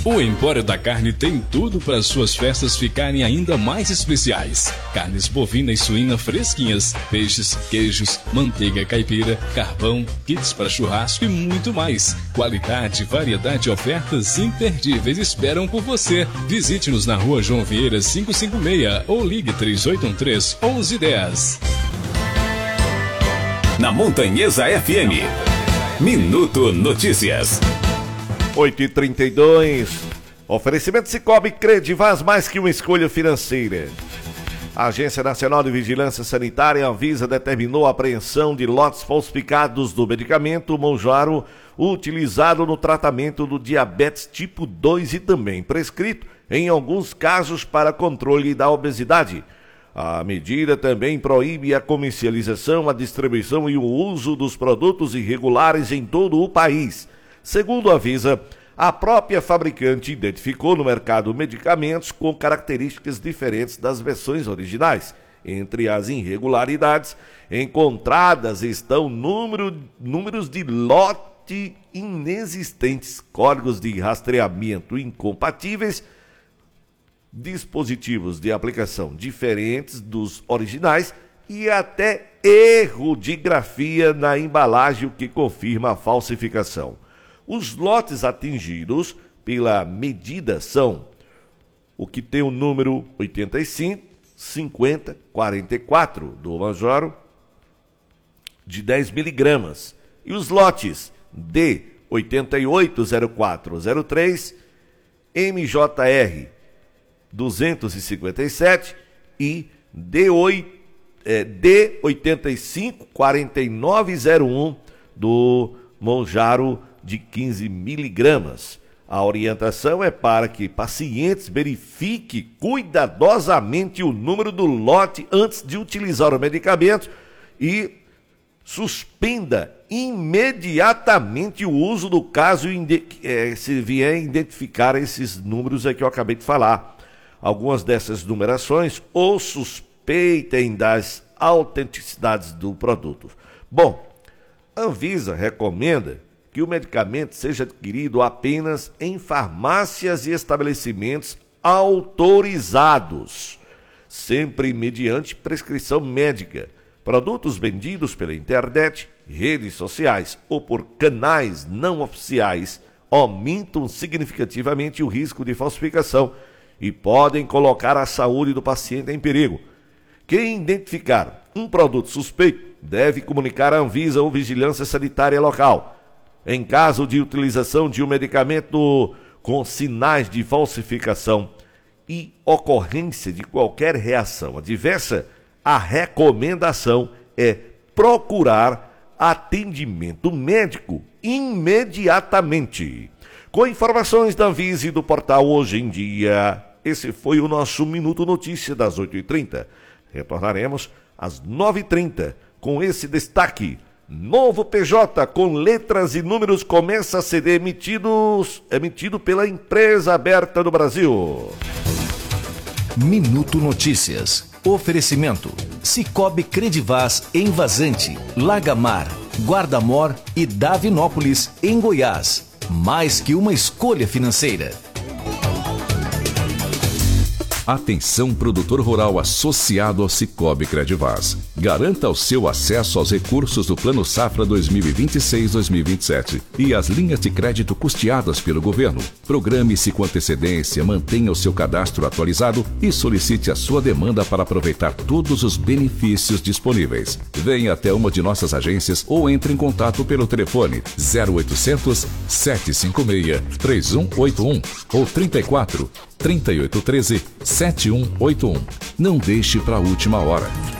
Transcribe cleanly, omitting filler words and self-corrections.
O Empório da Carne tem tudo para suas festas ficarem ainda mais especiais. Carnes bovina e suína fresquinhas, peixes, queijos, manteiga caipira, carvão, kits para churrasco e muito mais. Qualidade, variedade e ofertas imperdíveis esperam por você. Visite-nos na Rua João Vieira 556 ou ligue 3813-1110. Na Montanhesa FM, Minuto Notícias. 8h32. Oferecimento Cicobi Credivaz, mais que uma escolha financeira. A Agência Nacional de Vigilância Sanitária, Anvisa, determinou a apreensão de lotes falsificados do medicamento Mounjaro, utilizado no tratamento do diabetes tipo 2 e também prescrito, em alguns casos, para controle da obesidade. A medida também proíbe a comercialização, a distribuição e o uso dos produtos irregulares em todo o país. Segundo a Anvisa, a própria fabricante identificou no mercado medicamentos com características diferentes das versões originais. Entre as irregularidades encontradas estão números de lote inexistentes, códigos de rastreamento incompatíveis, dispositivos de aplicação diferentes dos originais e até erro de grafia na embalagem, o que confirma a falsificação. Os lotes atingidos pela medida são o que tem o número 85, 50, 44 do Mounjaro, de 10 miligramas, e os lotes D 880403, MJR 257 e D854901 do Mounjaro de 15 miligramas. A orientação é para que pacientes verifiquem cuidadosamente o número do lote antes de utilizar o medicamento e suspenda imediatamente o uso do caso se vier identificar esses números que eu acabei de falar. Algumas dessas numerações ou suspeitem das autenticidades do produto. Bom, a Anvisa recomenda que o medicamento seja adquirido apenas em farmácias e estabelecimentos autorizados, sempre mediante prescrição médica. Produtos vendidos pela internet, redes sociais ou por canais não oficiais aumentam significativamente o risco de falsificação e podem colocar a saúde do paciente em perigo. Quem identificar um produto suspeito deve comunicar à Anvisa ou Vigilância Sanitária local. Em caso de utilização de um medicamento com sinais de falsificação e ocorrência de qualquer reação adversa, a recomendação é procurar atendimento médico imediatamente. Com informações da Anvisa e do portal Hoje em Dia, esse foi o nosso Minuto Notícia das 8h30. Retornaremos às 9h30 com esse destaque. Novo PJ com letras e números começa a ser emitido pela Empresa Aberta do Brasil. Minuto Notícias. Oferecimento: Cicobi Credivaz em Vazante, Lagamar, Guardamor e Davinópolis, em Goiás. Mais que uma escolha financeira. Atenção, produtor rural associado ao Cicobi Credivaz. Garanta o seu acesso aos recursos do Plano Safra 2026-2027 e as linhas de crédito custeadas pelo governo. Programe-se com antecedência, mantenha o seu cadastro atualizado e solicite a sua demanda para aproveitar todos os benefícios disponíveis. Venha até uma de nossas agências ou entre em contato pelo telefone 0800 756 3181 ou 34 3813 7181. Não deixe para a última hora.